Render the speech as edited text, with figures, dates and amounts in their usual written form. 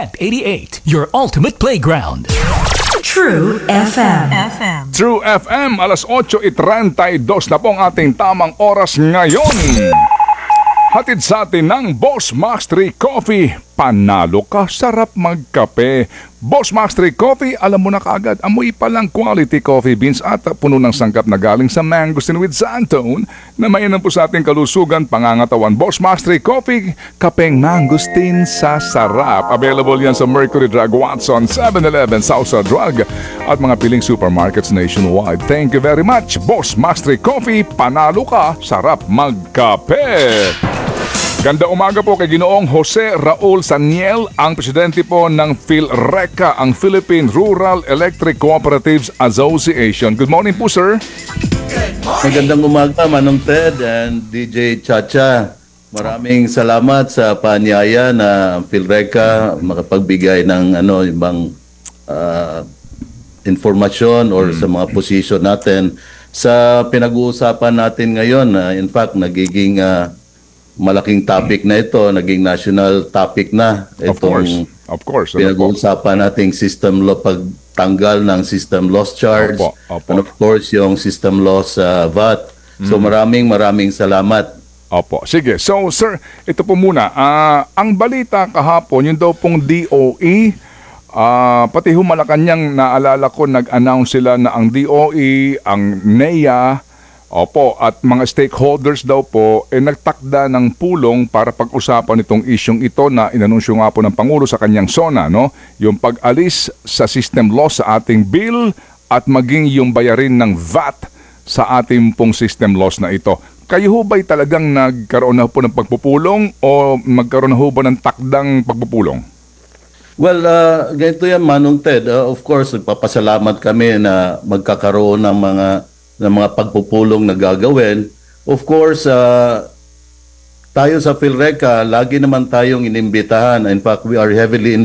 Net 88, your ultimate playground. True FM. True FM, alas 8:32 na po ang ating tamang oras ngayon. Hatid sa atin ng Boss Max 3 Coffee. Panalo ka, sarap magkape. Boss Max 3 Coffee, alam mo na kaagad, amoy pa lang quality coffee beans at puno ng sangkap na galing sa mangosteen with xantone na mainam po sa ating kalusugan, pangangatawan. Boss Max 3 Coffee, kapeng mangosteen sa sarap. Available yan sa Mercury Drug, Watson, 7-Eleven, Sausa Drug at mga piling supermarkets nationwide. Thank you very much. Boss Max 3 Coffee, panalo ka, sarap magkape. Ganda umaga po kay Ginoong Jose Raul Saniel, ang presidente po ng PhilReca, ang Philippine Rural Electric Cooperatives Association. Good morning po, sir. Magandang umaga, Manong Ted and DJ Chacha. Maraming salamat sa paanyaya na PhilReca makapagbigay ng ibang informasyon or sa mga position natin sa pinag-uusapan natin ngayon. In fact, nagiging malaking topic na ito, naging national topic na itong Of course. pinag-uusapan nating system law, pagtanggal ng system loss charge, Opo. and of course yung system loss VAT. So maraming salamat. Opo. Sige. So, sir, ito po muna. Ang balita kahapon, yung daw pong DOE, pati Malacanang, naalala ko, nag-announce sila na ang DOE, ang NEA, at mga stakeholders daw po nagtakda ng pulong para pag-usapan itong isyong ito na inanunsyo nga po ng Pangulo sa kanyang SONA, no? Yung pag-alis sa system loss sa ating bill at maging yung bayarin ng VAT sa ating pong system loss na ito. Kayo ho ba'y talagang nagkaroon na po ng pagpupulong o magkaroon na ho ba ng takdang pagpupulong? Well, ganito yan, Manong Ted. Of course, nagpapasalamat kami na magkakaroon ng mga pagpupulong na gagawin. Of course, tayo sa PhilReca, lagi naman tayong inimbitahan. In fact, we are heavily